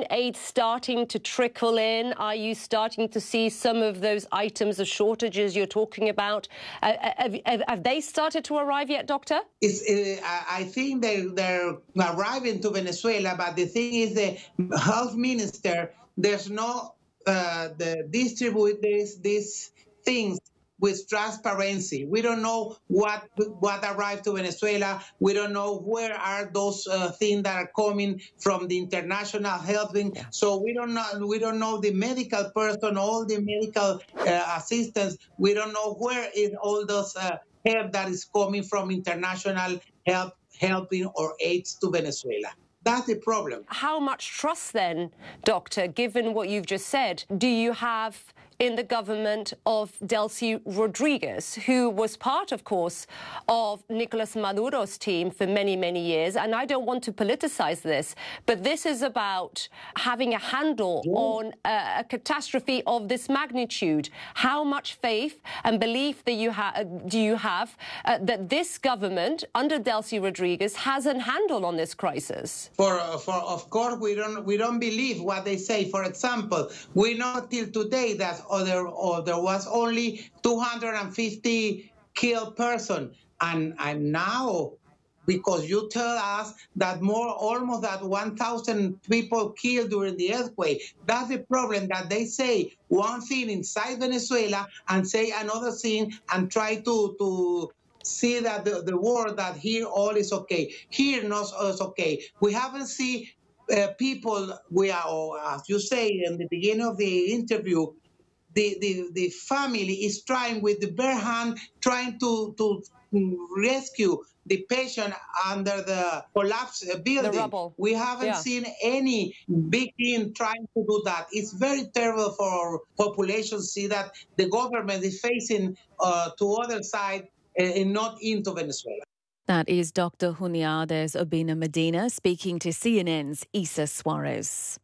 aid starting to trickle in? Are you starting to see some of those items, the shortages you're talking about? Have they started to arrive yet, Doctor? I think they're arriving to Venezuela, but the thing is, the health minister, there's no distribute these things with transparency. We don't know what arrived to Venezuela. We don't know where are those things that are coming from the international helping. Yeah. So we don't know the medical person, all the medical assistants. We don't know where is all those help that is coming from international helping or aids to Venezuela. That's the problem. How much trust then, Doctor, given what you've just said, do you have in the government of Delcy Rodriguez, who was part, of course, of Nicolas Maduro's team for many, many years? And I don't want to politicize this, but this is about having a handle on a catastrophe of this magnitude. How much faith and belief that do you have that this government, under Delcy Rodriguez, has a handle on this crisis? Of course, we don't believe what they say. For example, we know till today that there was only 250 killed person, and now, because you tell us that almost that 1,000 people killed during the earthquake. That's the problem, that they say one thing inside Venezuela and say another thing and try to see that the world that here all is okay. Here not is okay. We haven't seen people, as you say in the beginning of the interview, the family is trying with the bare hand, trying to rescue the patient under the collapsed building. The rubble. We haven't seen any big team trying to do that. It's very terrible for our population to see that the government is facing to other side and not into Venezuela. That is Dr. Juniades Urbina Medina speaking to CNN's Isa Suarez.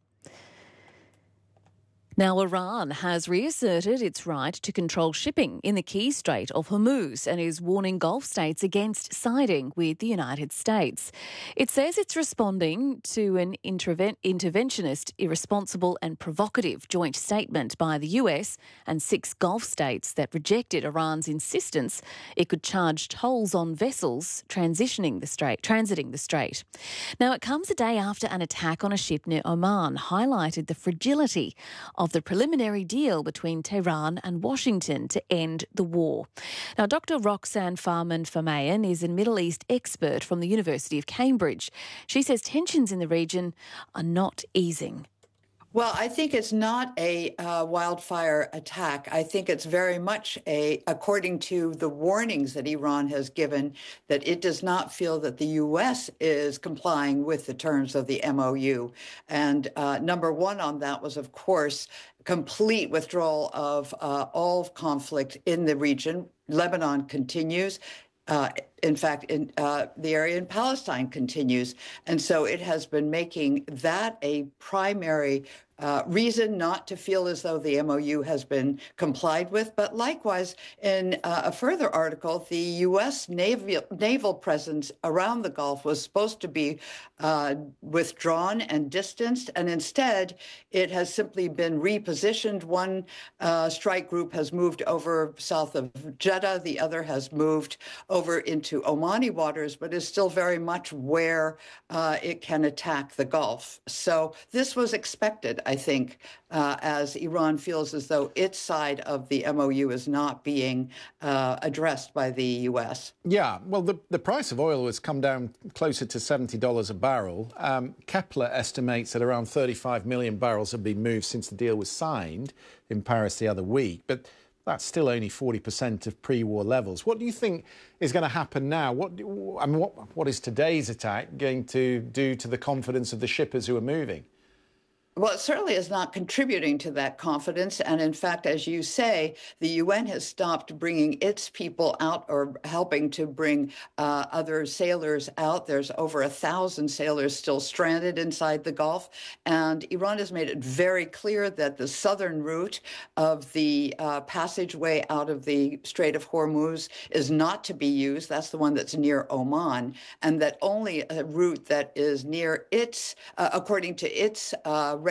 Now, Iran has reasserted its right to control shipping in the key Strait of Hormuz and is warning Gulf states against siding with the United States. It says it's responding to an interventionist, irresponsible and provocative joint statement by the US and 6 Gulf states that rejected Iran's insistence it could charge tolls on vessels transiting the strait. Now, it comes a day after an attack on a ship near Oman highlighted the fragility of the preliminary deal between Tehran and Washington to end the war. Now, Dr. Roxanne Farman-Famayan is a Middle East expert from the University of Cambridge. She says tensions in the region are not easing. Well, I think it's not a wildfire attack. I think it's very much according to the warnings that Iran has given, that it does not feel that the U.S. is complying with the terms of the MOU. And number one on that was, of course, complete withdrawal of all conflict in the region. Lebanon continues. In fact, the area in Palestine continues. And so it has been making that a primary reason not to feel as though the MOU has been complied with. But likewise, in a further article, the U.S. naval presence around the Gulf was supposed to be withdrawn and distanced, and instead it has simply been repositioned. One strike group has moved over south of Jeddah, the other has moved over into Omani waters, but is still very much where it can attack the Gulf. So this was expected, I think, as Iran feels as though its side of the MOU is not being addressed by the U.S. Yeah, well, the price of oil has come down closer to $70 a barrel. Kepler estimates that around 35 million barrels have been moved since the deal was signed in Paris the other week, but that's still only 40% of pre-war levels. What do you think is going to happen now? What is today's attack going to do to the confidence of the shippers who are moving? Well, it certainly is not contributing to that confidence. And in fact, as you say, the UN has stopped bringing its people out or helping to bring other sailors out. There's over 1,000 sailors still stranded inside the Gulf. And Iran has made it very clear that the southern route of the passageway out of the Strait of Hormuz is not to be used. That's the one that's near Oman. And that only a route that is near its, according to its